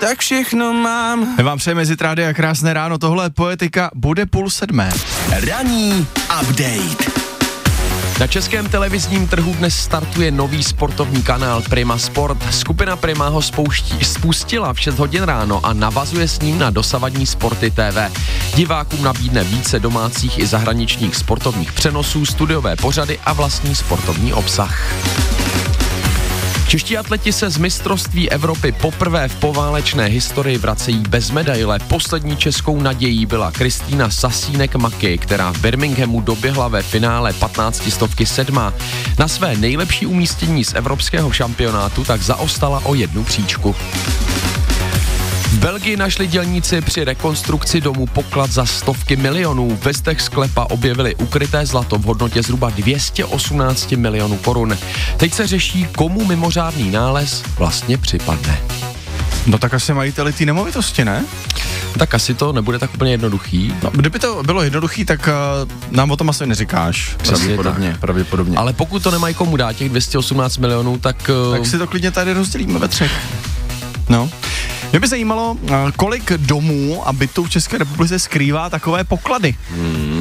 tak všechno mám. Vám přejeme zítra a krásné ráno, tohle je Poetika, bude 6:30. Ranní update. Na českém televizním trhu dnes startuje nový sportovní kanál Prima Sport. Skupina Prima ho spustila v 6 hodin ráno a navazuje s ním na dosavadní Sporty TV. Divákům nabídne více domácích i zahraničních sportovních přenosů, studiové pořady a vlastní sportovní obsah. Čeští atleti se z mistrovství Evropy poprvé v poválečné historii vracejí bez medaile. Poslední českou nadějí byla Kristýna Sasínek-Maky, která v Birminghamu doběhla ve finále 1500 sedmá. Na své nejlepší umístění z evropského šampionátu tak zaostala o 1 příčku. V Belgii našli dělníci při rekonstrukci domu poklad za stovky milionů. Ve zdech sklepa objevili ukryté zlato v hodnotě zhruba 218 milionů korun. Teď se řeší, komu mimořádný nález vlastně připadne. No tak asi majiteli té nemovitosti, ne? Tak asi to nebude tak úplně jednoduchý. No, kdyby to bylo jednoduchý, tak nám o tom asi neříkáš. Pravděpodobně. Ale pokud to nemají komu dát, těch 218 milionů, tak si to klidně tady rozdělíme ve 3. No. Mě by zajímalo, kolik domů a bytů v České republice skrývá takové poklady.